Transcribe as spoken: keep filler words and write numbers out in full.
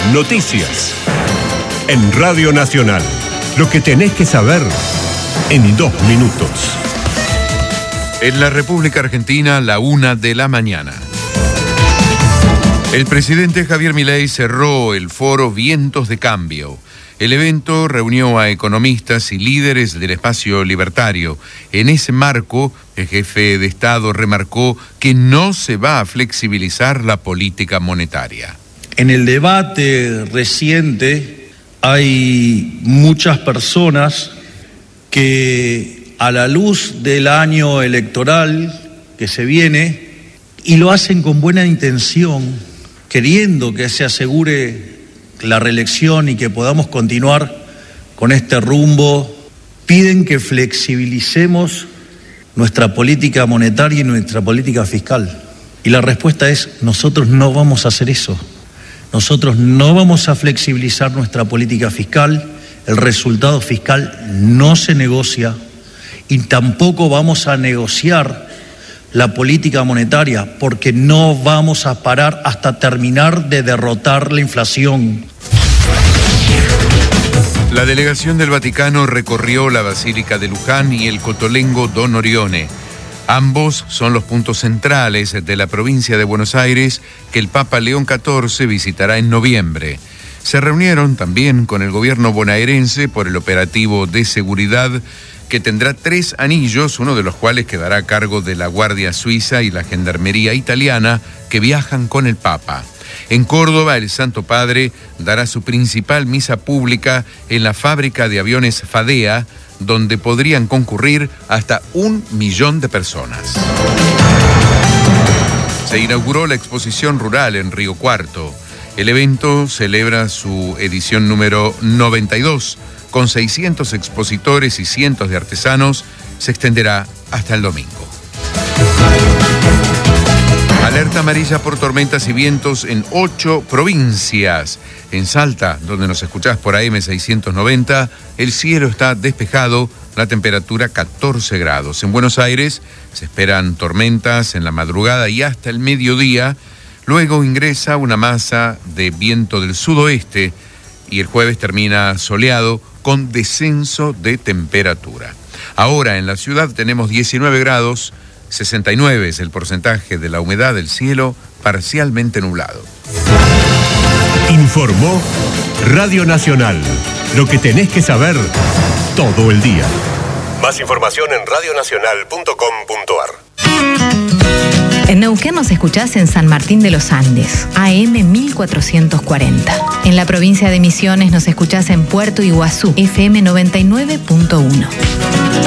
Noticias. En Radio Nacional. Lo que tenés que saber en dos minutos. En la República Argentina, la una de la mañana. El presidente Javier Milei cerró el foro Vientos de Cambio. El evento reunió a economistas y líderes del espacio libertario. En ese marco, el jefe de Estado remarcó que no se va a flexibilizar la política monetaria. En el debate reciente hay muchas personas que, a la luz del año electoral que se viene, y lo hacen con buena intención, queriendo que se asegure la reelección y que podamos continuar con este rumbo, piden que flexibilicemos nuestra política monetaria y nuestra política fiscal. Y la respuesta es: nosotros no vamos a hacer eso. Nosotros no vamos a flexibilizar nuestra política fiscal, el resultado fiscal no se negocia y tampoco vamos a negociar la política monetaria, porque no vamos a parar hasta terminar de derrotar la inflación. La delegación del Vaticano recorrió la Basílica de Luján y el Cotolengo Don Orione. Ambos son los puntos centrales de la provincia de Buenos Aires que el Papa León catorce visitará en noviembre. Se reunieron también con el gobierno bonaerense por el operativo de seguridad que tendrá tres anillos, uno de los cuales quedará a cargo de la Guardia Suiza y la Gendarmería Italiana, que viajan con el Papa. En Córdoba, el Santo Padre dará su principal misa pública en la fábrica de aviones Fadea, donde podrían concurrir hasta un millón de personas. Se inauguró la exposición rural en Río Cuarto. El evento celebra su edición número noventa y dos. Con seiscientos expositores y cientos de artesanos, se extenderá hasta el domingo. Alerta amarilla por tormentas y vientos en ocho provincias. En Salta, donde nos escuchás por A M seiscientos noventa, el cielo está despejado, la temperatura catorce grados. En Buenos Aires se esperan tormentas en la madrugada y hasta el mediodía. Luego ingresa una masa de viento del sudoeste y el jueves termina soleado con descenso de temperatura. Ahora en la ciudad tenemos diecinueve grados, sesenta y nueve es el porcentaje de la humedad del cielo, parcialmente nublado. Informó Radio Nacional. Lo que tenés que saber todo el día. Más información en radio nacional punto com punto a r. En Neuquén nos escuchás en San Martín de los Andes, A M mil cuatrocientos cuarenta. En la provincia de Misiones nos escuchás en Puerto Iguazú, F M noventa y nueve punto uno.